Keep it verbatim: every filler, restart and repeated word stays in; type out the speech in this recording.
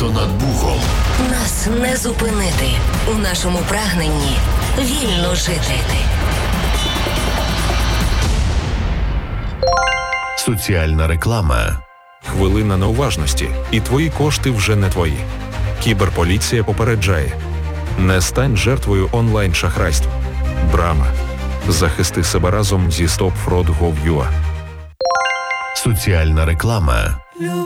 Просто над Богом. Нас не зупинити у нашому прагненні вільно жити. Соціальна реклама. Хвилина неуважності, і твої кошти вже не твої. Кіберполіція попереджає. Не стань жертвою онлайн-шахрайств. Брама. Захисти себе разом зі стоп фрод крапка гов крапка ю а. Соціальна реклама.